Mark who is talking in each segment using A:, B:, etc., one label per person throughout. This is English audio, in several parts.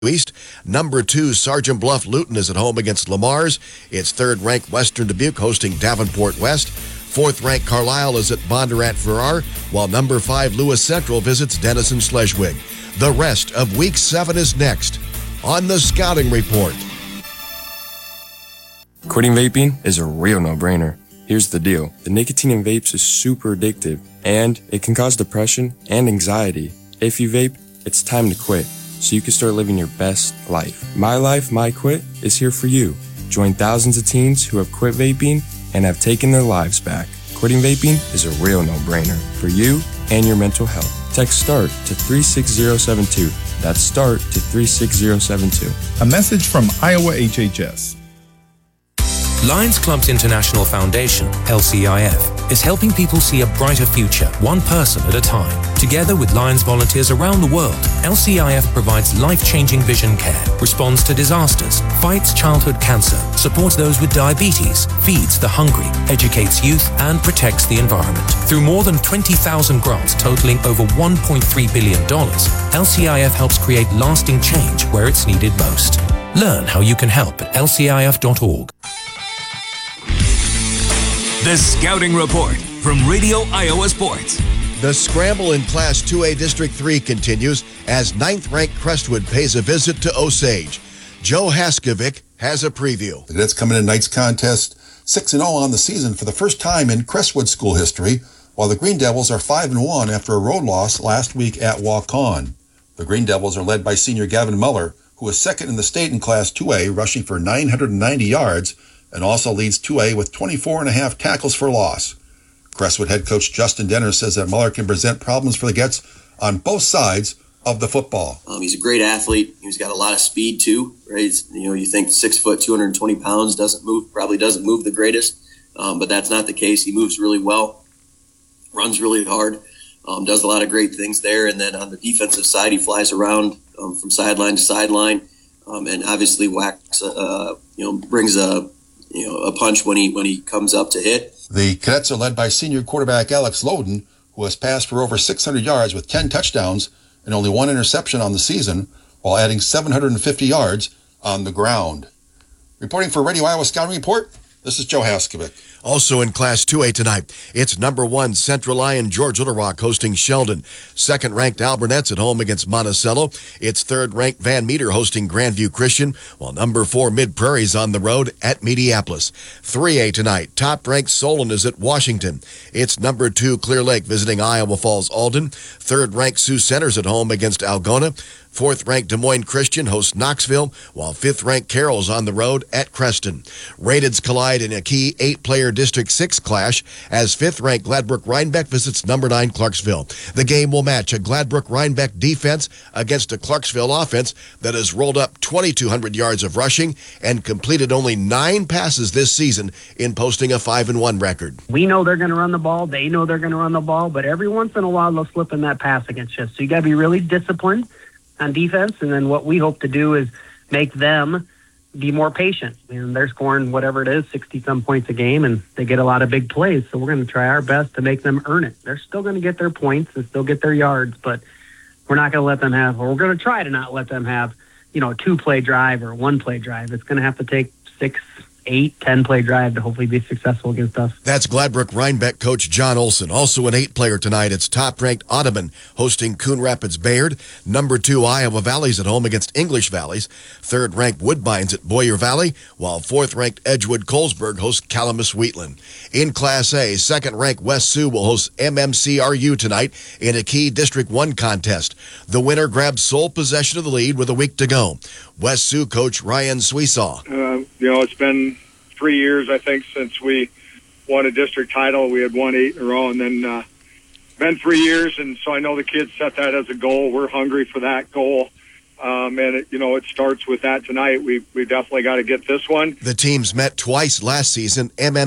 A: East. Number 2, Sergeant Bluff Luton is at home against Lamar's. It's third-ranked Western Dubuque hosting Davenport West. Fourth-ranked Carlisle is at Bondurant Farrar, while number 5 Lewis Central visits Denison Schleswig. The rest of Week 7 is next on the Scouting Report.
B: Quitting vaping is a real no-brainer. Here's the deal. The nicotine in vapes is super addictive, and it can cause depression and anxiety. If you vape, it's time to quit, so you can start living your best life. My Life, My Quit is here for you. Join thousands of teens who have quit vaping and have taken their lives back. Quitting vaping is a real no-brainer for you and your mental health. Text START to 36072. That's START to 36072.
C: A message from Iowa HHS.
D: Lions Clubs International Foundation, LCIF, is helping people see a brighter future, one person at a time. Together with Lions volunteers around the world, LCIF provides life-changing vision care, responds to disasters, fights childhood cancer, supports those with diabetes, feeds the hungry, educates youth, and protects the environment. Through more than 20,000 grants totaling over $1.3 billion, LCIF helps create lasting change where it's needed most. Learn how you can help at lcif.org.
E: The Scouting Report from Radio Iowa Sports.
A: The scramble in Class 2A District 3 continues as 9th-ranked Crestwood pays a visit to Osage. Joe Haskovic has a preview.
F: The Cadets come in Knight's contest 6-0 on the season for the first time in Crestwood school history, while the Green Devils are 5-1 after a road loss last week at Waukon. The Green Devils are led by senior Gavin Muller, who is second in the state in Class 2A, rushing for 990 yards, and also leads 2A with 24.5 tackles for loss. Crestwood head coach Justin Denner says that Muller can present problems for the Gets on both sides of the football.
G: He's a great athlete. He's got a lot of speed too, right? You think 6 foot, 220 pounds, probably doesn't move the greatest, but that's not the case. He moves really well, runs really hard, does a lot of great things there. And then on the defensive side, he flies around from sideline to sideline, and obviously brings a punch when he comes up to hit.
F: The Cadets are led by senior quarterback Alex Loden, who has passed for over 600 yards with 10 touchdowns and only 1 interception on the season, while adding 750 yards on the ground. Reporting for Radio Iowa Scouting Report, this is Joe Haskovic.
A: Also in Class 2A tonight, it's number 1 Central Lyon George Little Rock hosting Sheldon. Second-ranked Albernett's at home against Monticello. It's third-ranked Van Meter hosting Grandview Christian, while number 4 Mid Prairie's on the road at Mediapolis. 3A tonight, top-ranked Solon is at Washington. It's number 2 Clear Lake visiting Iowa Falls Alden. Third-ranked Sioux Center's at home against Algona. Fourth-ranked Des Moines Christian hosts Knoxville, while fifth-ranked Carroll's on the road at Creston. Rateds collide in a key 8-player District 6 clash as fifth-ranked Gladbrook Rhinebeck visits number 9 Clarksville. The game will match a Gladbrook Rhinebeck defense against a Clarksville offense that has rolled up 2,200 yards of rushing and completed only 9 passes this season in posting a 5-1 record.
H: We know they're going to run the ball. They know they're going to run the ball, but every once in a while they'll slip in that pass against you. So you got to be really disciplined on defense, and then what we hope to do is make them be more patient. They're scoring whatever it is, 60-some points a game, and they get a lot of big plays, so we're going to try our best to make them earn it. They're still going to get their points and still get their yards, but we're not going to let them have, or we're going to try to not let them have, a 2-play drive or a 1-play drive. It's going to have to take 6, 8, 10-play drive to hopefully be successful against us.
A: That's Gladbrook Rhinebeck coach John Olson. Also an 8-player tonight, it's top-ranked Audubon hosting Coon Rapids Bayard. Number 2 Iowa Valley's at home against English Valleys. Third-ranked Woodbines at Boyer Valley, while fourth-ranked Edgewood Colesburg hosts Calamus Wheatland. In Class A, second-ranked West Sioux will host MMCRU tonight in a key District 1 contest. The winner grabs sole possession of the lead with a week to go. West Sioux coach Ryan Sweesaw.
I: It's been 3 years, I think, since we won a district title. We had won 8 in a row, and then been 3 years, and so I know the kids set that as a goal. We're hungry for that goal, and it starts with that tonight. We definitely got to get this one.
A: The teams met twice last season.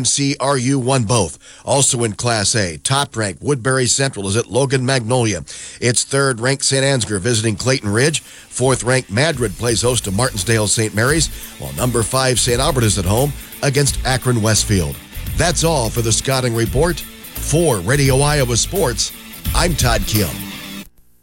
A: MMCRU won both. Also in Class A, top-ranked Woodbury Central is at Logan Magnolia. It's third-ranked St. Ansgar visiting Clayton Ridge. Fourth-ranked Madrid plays host to Martinsdale St. Mary's, while number 5 St. Albert is at home against Akron Westfield. That's all for the Scouting Report. For Radio Iowa Sports, I'm Todd Kim.